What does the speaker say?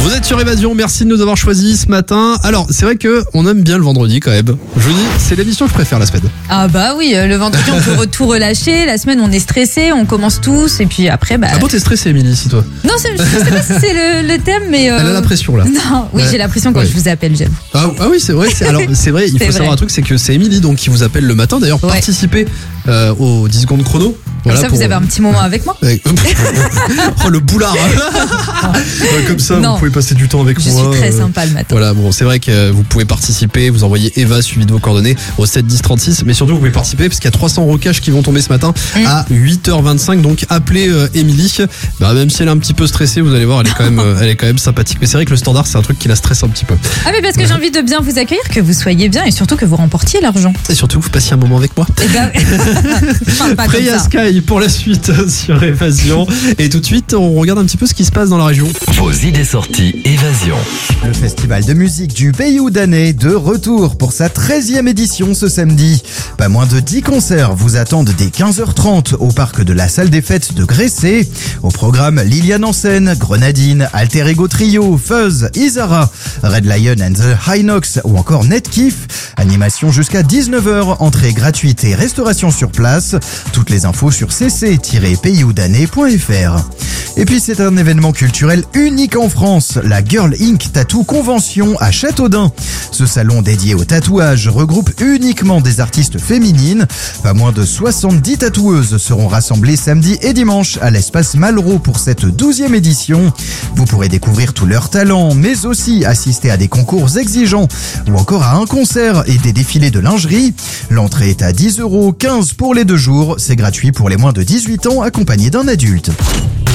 Vous êtes sur Évasion, merci de nous avoir choisis ce matin. Alors, c'est vrai que on aime bien le vendredi quand même. Jeudi, c'est l'émission que je préfère la semaine. Ah bah oui, le vendredi on peut tout relâcher, la semaine on est stressé, on commence tous et puis après bah... Ah bon, t'es stressée Émilie, si toi? Non, je sais pas si c'est le thème mais... Elle a la pression là. Non, oui, Ouais. j'ai la pression quand Ouais. je vous appelle, j'avoue. Ah oui, c'est vrai. Alors c'est vrai, il faut C'est savoir vrai. un truc, c'est que c'est Émilie donc qui vous appelle le matin. D'ailleurs, Ouais. participez aux 10 secondes chrono. Comme ça vous avez un petit moment avec moi. Ouais. Oh le boulard. Ouais, comme ça, Non. vous pouvez passer du temps avec Je moi. suis très sympa le matin. Voilà, bon, c'est vrai que vous pouvez participer, vous envoyez Eva suivi de vos coordonnées au 7 10 36, mais surtout vous pouvez participer parce qu'il y a 300 euros cash qui vont tomber ce matin à 8h25, donc appelez Émilie. Bah, même si elle est un petit peu stressée, vous allez voir, elle est quand même sympathique. Mais c'est vrai que le standard, c'est un truc qui la stresse un petit peu. Ah mais parce que j'ai envie de bien vous accueillir, que vous soyez bien et surtout que vous remportiez l'argent. Et surtout, vous passiez un moment avec moi. Et ben, parle pas comme Freya ça. Sky pour la suite sur Évasion. Et tout de suite, on regarde un petit peu ce qui se passe dans la région. Vos idées sorties Évasion. Le festival de musique du Pays Houdanais de retour pour sa 13e édition ce samedi. Pas moins de 10 concerts vous attendent dès 15h30 au parc de la salle des fêtes de Gressé. Au programme Liliane en scène, Grenadine, Alter Ego Trio, Fuzz, Isara, Red Lion and the High Nox ou encore Netkiff. Animation jusqu'à 19h, entrée gratuite et restauration sur place. Toutes les infos sur cc-payshoudanais.fr. Et puis c'est un événement culturel unique en France, la Girl Inc. Tattoo Convention à Châteaudun. Ce salon dédié au tatouage regroupe uniquement des artistes féminines. Pas moins de 70 tatoueuses seront rassemblées samedi et dimanche à l'espace Malraux pour cette 12e édition. Vous pourrez découvrir tous leurs talents, mais aussi assister à des concours exigeants ou encore à un concert et des défilés de lingerie. L'entrée est à 10 €, 15 pour les 2 jours. C'est gratuit pour les moins de 18 ans accompagnés d'un adulte.